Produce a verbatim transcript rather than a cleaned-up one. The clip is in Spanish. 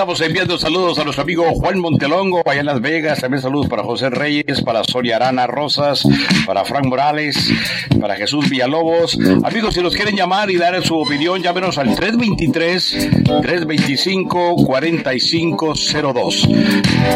estamos enviando saludos a nuestro amigo Juan Montelongo, allá en Las Vegas. También saludos para José Reyes, para Sonia Arana Rosas, para Frank Morales, para Jesús Villalobos. Amigos, si nos quieren llamar y dar su opinión, llámenos al tres dos tres, tres dos cinco, cuatro cinco cero dos.